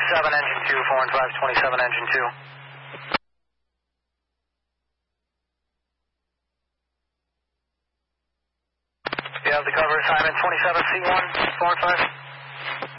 27 engine 2, 4 and 5, 27 engine 2. You have the cover assignment 27 C1, 4 and 5.